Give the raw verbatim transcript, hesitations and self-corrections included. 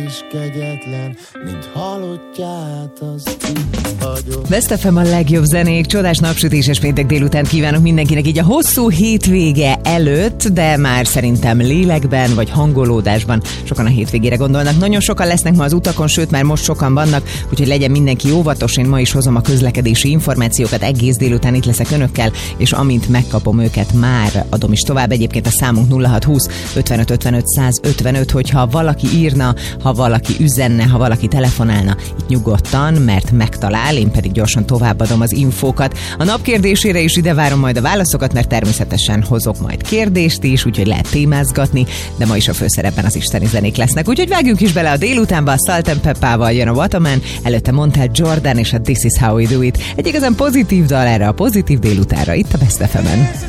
is kegyetlen, mint halottját, azt itt hagyom. Best ef em a legjobb zenék, csodás napsütéses péntek délután kívánok mindenkinek így a hosszú hétvége előtt, de már szerintem lélekben vagy hangolódásban sokan a hétvégére gondolnak. Nagyon sokan lesznek ma az utakon, sőt már most sokan vannak, úgyhogy legyen mindenki óvatos. Én ma is hozom a közlekedési információkat, egész délután itt leszek önökkel, és amint megkapom őket, már adom is tovább. Egyébként a számunk nulla hat húsz ötvenöt ötvenöt százötvenöt, hogyha valaki írna, ha valaki üzenne, ha valaki telefonálna, itt nyugodtan, mert megtalál, én pedig gyorsan továbbadom az infókat. A napkérdésére is ide várom majd a válaszokat, mert természetesen hozok majd kérdést is, úgyhogy lehet témázgatni, de ma is a főszerepben az isteni zenék lesznek. Úgyhogy vágjunk is bele a délutánba, a Salt and Peppával jön a Waterman, előtte mondta Jordan és a This Is How We Do It. Egy igazán pozitív dal erre a pozitív délutánra, itt a Best ef emen.